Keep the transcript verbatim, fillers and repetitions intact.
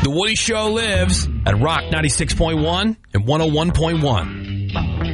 The Woody Show lives at Rock ninety-six point one and one oh one point one.